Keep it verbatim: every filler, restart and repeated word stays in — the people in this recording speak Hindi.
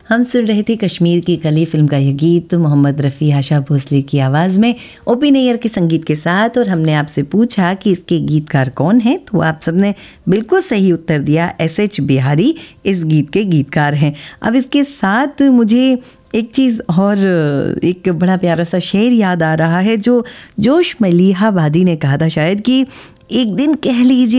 हम सुन रहे थे कश्मीर की कली फिल्म का यह गीत मोहम्मद रफ़ी आशा भोसले की आवाज़ में ओपी नैयर के संगीत के साथ। और हमने आपसे पूछा कि इसके गीतकार कौन हैं, तो आप सबने बिल्कुल सही उत्तर दिया, एस एच बिहारी इस गीत के गीतकार हैं। अब इसके साथ मुझे एक चीज़ और, एक बड़ा प्यारा सा शेर याद आ रहा है जो जोश मलिहा बादी ने कहा था शायद, कि एक दिन कह लीजिए